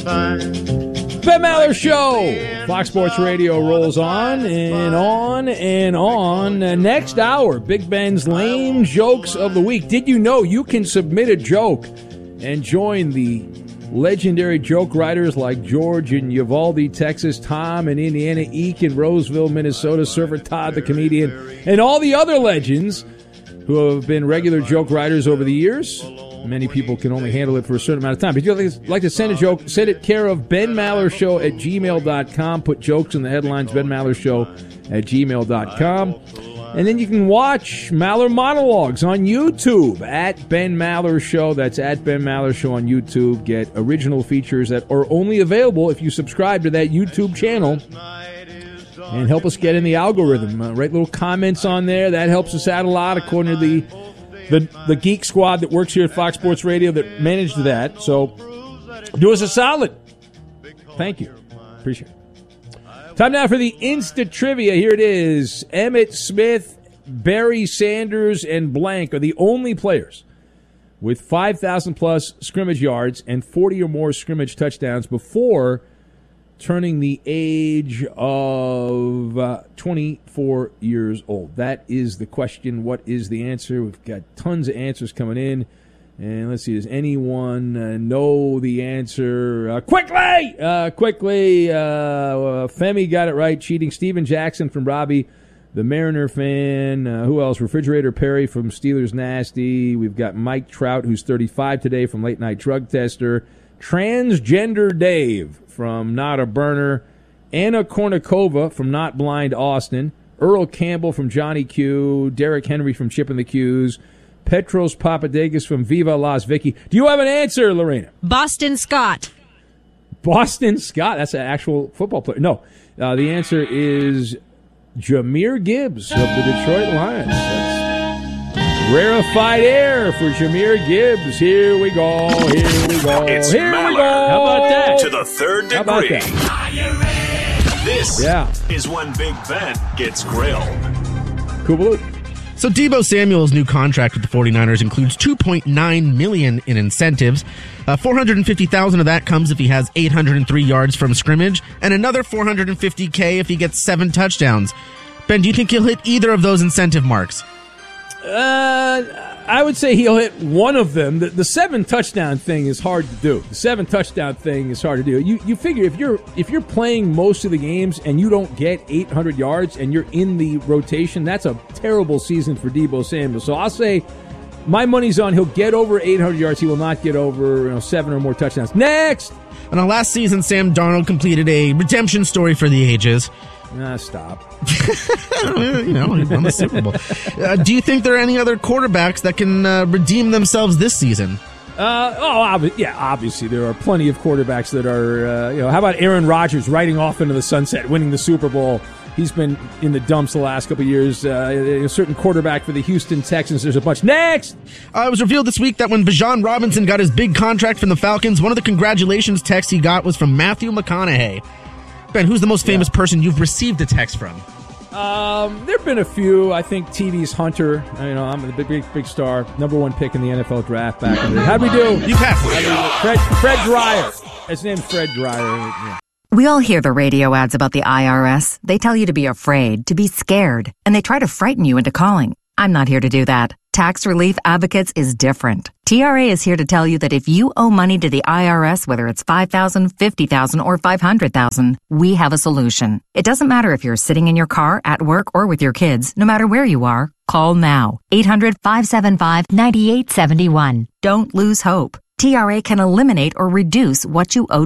Ben Maller Show. Fox Sports Radio rolls on and on and on. Next hour, Big Ben's Lame Jokes of the Week. Did you know you can submit a joke and join the legendary joke writers like George in Uvalde, Texas, Tom in Indiana, Eek in Roseville, Minnesota, Surfer Todd the comedian, and all the other legends who have been regular joke writers over the years? Many people can only handle it for a certain amount of time. But if you'd like to send a joke, send it care of benmallershow@gmail.com. Put jokes in the headlines, benmallershow@gmail.com. And then you can watch Maller Monologues on YouTube at Ben Maller Show. That's at Ben Maller Show on YouTube. Get original features that are only available if you subscribe to that YouTube channel. And help us get in the algorithm. Write little comments on there. That helps us out a lot, according to the Geek Squad that works here at Fox Sports Radio that managed that. So do us a solid. Thank you. Appreciate it. Time now for the Insta Trivia. Here it is. Emmitt Smith, Barry Sanders, and blank are the only players with 5,000-plus scrimmage yards and 40 or more scrimmage touchdowns before turning the age of 24 years old. That is the question. What is the answer? We've got tons of answers coming in. And let's see, does anyone know the answer? Quickly! Femi got it right. Cheating. Steven Jackson from Robbie, the Mariner fan. Who else? Refrigerator Perry from Steelers Nasty. We've got Mike Trout, who's 35 today, from Late Night Drug Tester. Transgender Dave from Not a Burner. Anna Kournikova from Not Blind Austin. Earl Campbell from Johnny Q. Derek Henry from Chip and the Q's. Petros Papadakis from Viva Las Vicky. Do you have an answer, Lorena? Boston Scott. Boston Scott? That's an actual football player. No. The answer is Jahmyr Gibbs of the Detroit Lions. That's rarefied air for Jahmyr Gibbs. Here we go. It's Here Maller. we go. How about that? To the third degree. How about that? This is when Big Ben gets grilled. Cool. So Deebo Samuel's new contract with the 49ers includes $2.9 million in incentives. $450,000 of that comes if he has 803 yards from scrimmage, and another $450K if he gets 7 touchdowns. Ben, do you think he'll hit either of those incentive marks? I would say he'll hit one of them. The 7 touchdown thing is hard to do. The 7 touchdown thing is hard to do. You figure if you're playing most of the games and you don't get 800 yards and you're in the rotation, that's a terrible season for Deebo Samuel. So I'll say my money's on he'll get over 800 yards. He will not get over 7 or more touchdowns. Next. And last season, Sam Darnold completed a redemption story for the ages. Stop. He won the Super Bowl. Do you think there are any other quarterbacks that can redeem themselves this season? Obviously there are plenty of quarterbacks that are, how about Aaron Rodgers riding off into the sunset, winning the Super Bowl? He's been in the dumps the last couple of years. A certain quarterback for the Houston Texans. There's a bunch. Next! It was revealed this week that when Bijan Robinson got his big contract from the Falcons, one of the congratulations texts he got was from Matthew McConaughey. Ben, who's the most famous person you've received a text from? There have been a few. I think TV's Hunter. I'm the big star. Number 1 pick in the NFL draft back in the day. How'd we do? You passed. Fred Dreyer. His name's Fred Dreyer. Yeah. We all hear the radio ads about the IRS. They tell you to be afraid, to be scared, and they try to frighten you into calling. I'm not here to do that. Tax Relief Advocates is different. TRA is here to tell you that if you owe money to the IRS, whether it's $5,000, $50,000, or $500,000, we have a solution. It doesn't matter if you're sitting in your car, at work, or with your kids. No matter where you are, call now. 800-575-9871. Don't lose hope. TRA can eliminate or reduce what you owe